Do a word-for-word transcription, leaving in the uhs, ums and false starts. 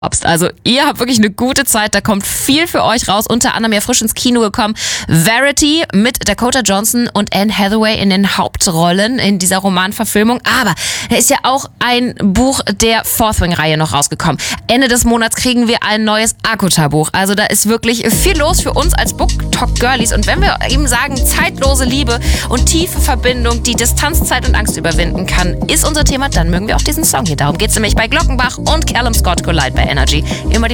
Also ihr habt wirklich eine gute Zeit, da kommt viel für euch raus, unter anderem ja frisch ins Kino gekommen Verity mit Dakota Johnson und Anne Hathaway in den Hauptrollen in dieser Romanverfilmung, aber da ist ja auch ein Buch der Fourth Wing-Reihe noch rausgekommen. Ende des Monats kriegen wir ein neues Akuta-Buch, also da ist wirklich viel los für uns als Book-Talk-Girlies und wenn wir eben sagen, zeitlose Liebe und tiefe Verbindung, die Distanz, Zeit und Angst überwinden kann, ist unser Thema, dann mögen wir auch diesen Song hier. Darum geht's nämlich bei Glockenbach und Callum Scott Collide bei Energy. Immer die